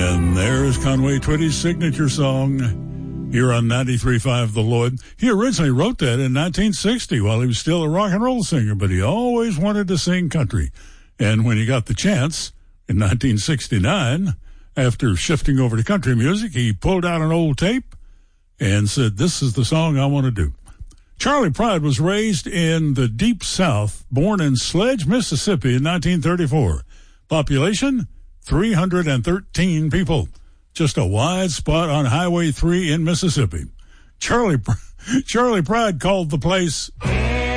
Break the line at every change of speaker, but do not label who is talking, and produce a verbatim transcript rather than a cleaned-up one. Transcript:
And there's Conway Twitty's signature song here on ninety-three point five The Lloyd. He originally wrote that in nineteen sixty while he was still a rock and roll singer, but he always wanted to sing country. And when he got the chance in nineteen sixty-nine, after shifting over to country music, he pulled out an old tape and said, this is the song I want to do. Charley Pride was raised in the Deep South, born in Sledge, Mississippi in nineteen thirty-four. Population, three hundred thirteen people. Just a wide spot on Highway three in Mississippi. Charley, Charley Pride called the place